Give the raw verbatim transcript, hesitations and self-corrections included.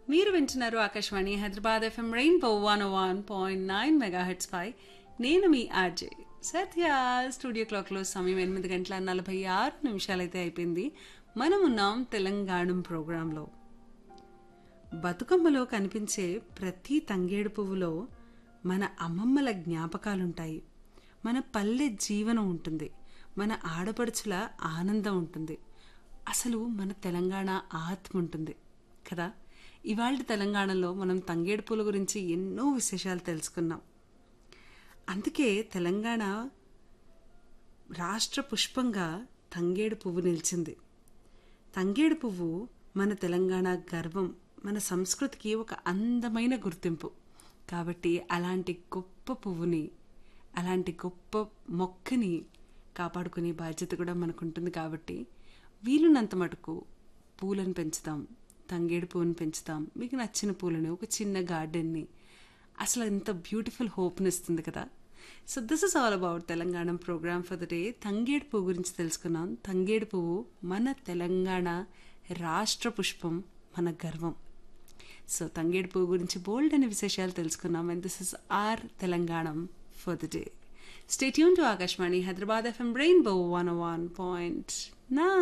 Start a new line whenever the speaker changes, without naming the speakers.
మీరు వింటున్నారు Akashvani Hyderabad FM rainbow one one point nine megahertz పై నేను మీ ఆర్జే సత్య. స్టూడియో క్లాక్లో సమయం ఎనిమిది గంటల నలభై ఆరు నిమిషాలైతే అయిపోయింది. మనం ఉన్నాం తెలంగాణ ప్రోగ్రాంలో. బతుకమ్మలో కనిపించే ప్రతి తంగేడు పువ్వులో మన అమ్మమ్మల జ్ఞాపకాలుంటాయి, మన పల్లె జీవనం ఉంటుంది, మన ఆడపడుచుల ఆనందం ఉంటుంది, అసలు మన తెలంగాణ ఆత్మ ఉంటుంది కదా. ఇవాళ తెలంగాణలో మనం తంగేడు పూల గురించి ఎన్నో విశేషాలు తెలుసుకున్నాం. అందుకే తెలంగాణ రాష్ట్ర పుష్పంగా తంగేడు పువ్వు నిలిచింది. తంగేడు పువ్వు మన తెలంగాణ గర్వం, మన సంస్కృతికి ఒక అందమైన గుర్తింపు. కాబట్టి అలాంటి గొప్ప పువ్వుని, అలాంటి గొప్ప మొక్కని కాపాడుకునే బాధ్యత కూడా మనకు ఉంటుంది. కాబట్టి వీలున్నంత మటుకు పూలను పెంచుతాం, తంగేడు పువ్వుని పెంచుతాం. మీకు నచ్చిన పూలని, ఒక చిన్న గార్డెన్ని, అసలు ఎంత బ్యూటిఫుల్ హోప్ని ఇస్తుంది కదా. So this is all about Telangana programme for the day. తంగేడు పువ్వు గురించి తెలుసుకున్నాం. తంగేడు పువ్వు మన తెలంగాణ రాష్ట్ర పుష్పం, మన గర్వం. సో తంగేడు పువ్వు గురించి బోల్డ్ అనే విశేషాలు తెలుసుకున్నాం. And this is are Telangana for the day. Stay tune to Akashvani Hyderabad FM rainbow one one point nine.